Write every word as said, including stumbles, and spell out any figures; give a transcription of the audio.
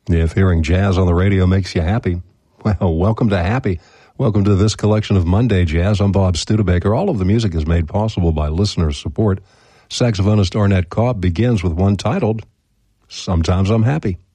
If hearing jazz on the radio makes you happy, well, welcome to Happy. Welcome to this collection of Monday Jazz. I'm Bob Studebaker. All of the music is made possible by listener support. Saxophonist Ornette Cobb begins with one titled, Sometimes I'm Happy.